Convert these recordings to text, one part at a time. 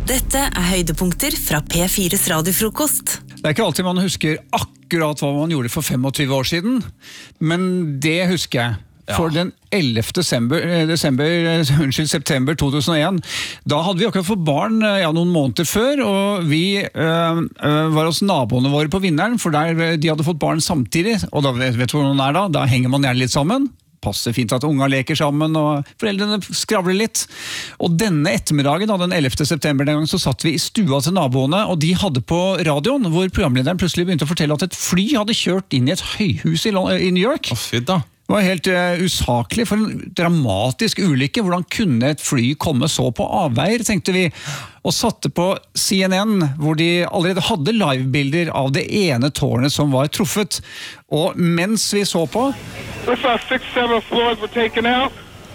Dette høydepunkter fra P4's radiofrokost. Det ikke alltid man husker akkurat hva man gjorde for 25 år siden, men det husker jeg. For den 11. september 2001, da hadde vi akkurat fått barn noen måneder før, og vi var hos naboene våre på Vinneren, for de hadde fått barn samtidig, og da vet du hvor noen da henger man gjerne litt sammen. Passer fint at unga leker sammen, og foreldrene skravler litt. Og denne ettermiddagen, den 11. september, den gang, så satt vi i stua til naboene, og de hadde på radioen, hvor programlederen plutselig begynte å fortelle at et fly hadde kjørt inn i et høyhus i New York. Fint da. Det var helt usaklig, for en dramatisk ulykke. Hvordan kunne et fly komme så på avveier, tenkte vi. Og satte på CNN, hvor de allerede hadde livebilder av det ene tårnet som var truffet. Og mens vi så på... Looks like 6-7 floors were taken out.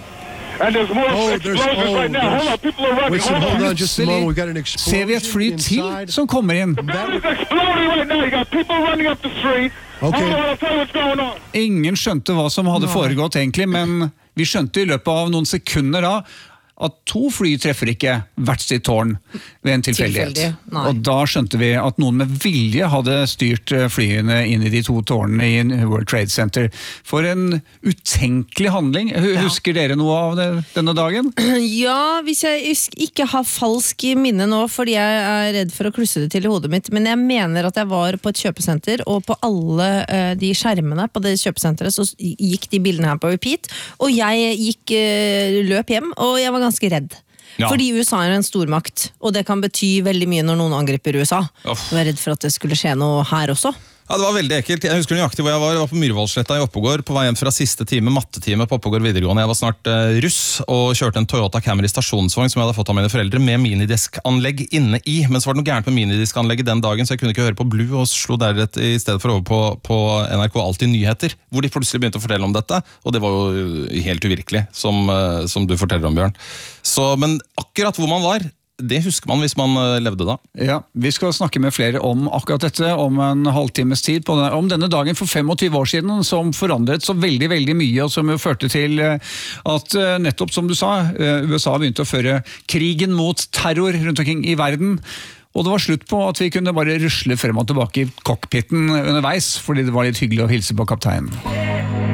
And there's more explosions right now. Hold on, people are running. Hold on just a moment. We got an explosion ser vi et fly til som kommer inn. The building's exploding right now. You got people running up the street. Okay. Hold on, I'll tell you what's going on. Ingen skjønte hva som hadde foregått egentlig, men vi skjønte i løpet av noen sekunder da, at 2 fly treffer ikke hvert sitt tårn ved en tilfeldighet. Og da skjønte vi at noen med vilje hadde styrt flyene inn i de 2 tårnene i World Trade Center. For en utenkelig handling. Husker dere noe av denne dagen? Ja, hvis jeg ikke har falsk minne nå, fordi jeg er redd for å klusse det til i hodet mitt, men jeg mener at jeg var på et kjøpesenter, og på alle de skjermene på det kjøpesenteret så gikk de bildene her på repeat, og jeg løp hjem, og jeg var ganske redd. Ja. Fordi USA en stormakt, og det kan bety veldig mye når noen angriper USA. Jeg var redd for at det skulle skje noe her også. Ja, det var veldig ekkelt. Jeg husker nøyaktig hvor jeg var. Jeg var på Myrvollsletta i Oppegård, på vei hjem fra siste time, mattetime på Oppegård videregående. Jeg var snart russ, og kjørte en Toyota Camry stasjonsvogn som jeg hadde fått av mine foreldre, med minidiskanlegg inne i. Men så var det noe gærent med minidiskanlegget den dagen, så jeg kunne ikke høre på Blue, og slo deretter i stedet for over på NRK Alltid Nyheter, hvor de plutselig begynte å fortelle om dette, og det var jo helt uvirkelig, som du forteller om, Bjørn. Så, men akkurat hvor man var, det husker man hvis man levde da. Ja, vi skal snakke med flere om akkurat dette om en halvtimes tid, om denne dagen for 25 år siden, som forandret så veldig, veldig mye, og som jo førte til at nettopp som du sa, USA begynte å føre krigen mot terror rundt omkring i verden, og det var slutt på at vi kunne bare rusle frem og tilbake i cockpiten underveis, fordi det var litt hyggelig å hilse på kapteinen.